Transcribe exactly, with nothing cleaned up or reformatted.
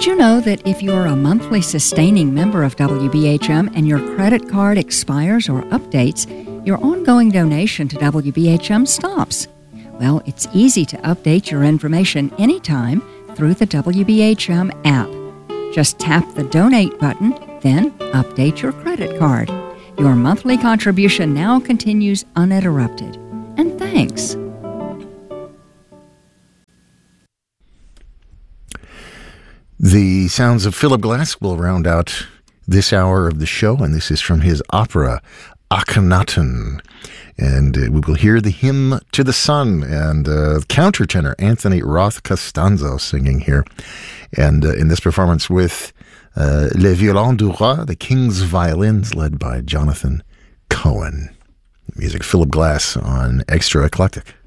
Did you know that if you're a monthly sustaining member of W B H M and your credit card expires or updates, your ongoing donation to W B H M stops? Well, it's easy to update your information anytime through the W B H M app. Just tap the Donate button, then update your credit card. Your monthly contribution now continues uninterrupted. And thanks. The sounds of Philip Glass will round out this hour of the show, and this is from his opera, Akhenaten. And uh, we will hear the hymn to the sun, and uh, countertenor Anthony Roth Costanzo singing here. And uh, in this performance with uh, Les Violons du Roi, the King's Violins, led by Jonathan Cohen. Music Philip Glass on Extra Eclectic.